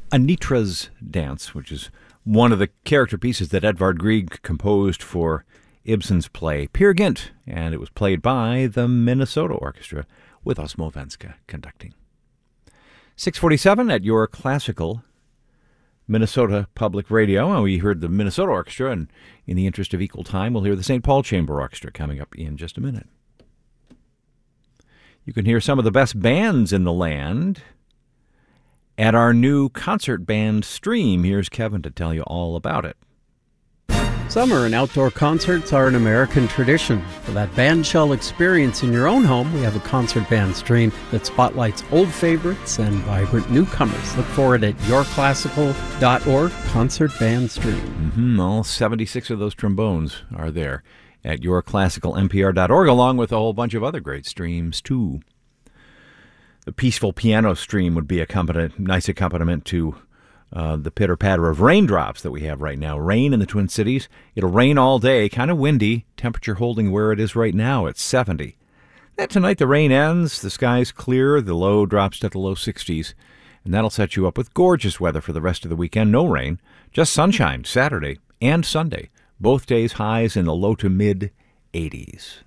Anitra's Dance, which is one of the character pieces that Edvard Grieg composed for Ibsen's play Peer Gynt, and it was played by the Minnesota Orchestra with Osmo Venska conducting. 6:47 at your classical Minnesota Public Radio. And we heard the Minnesota Orchestra, and in the interest of equal time, we'll hear the St. Paul Chamber Orchestra coming up in just a minute. You can hear some of the best bands in the land at our new concert band stream. Here's Kevin to tell you all about it. Summer and outdoor concerts are an American tradition. For that band shell experience in your own home, we have a concert band stream that spotlights old favorites and vibrant newcomers. Look for it at yourclassical.org, concert band stream. All 76 of those trombones are there at yourclassicalnpr.org, along with a whole bunch of other great streams, too. The peaceful piano stream would be a nice accompaniment to the pitter-patter of raindrops that we have right now. Rain in the Twin Cities. It'll rain all day, kind of windy, temperature holding where it is right now at 70. Then tonight the rain ends, the sky's clear, the low drops to the low 60s, and that'll set you up with gorgeous weather for the rest of the weekend. No rain, just sunshine Saturday and Sunday. Both days highs in the low to mid 80s.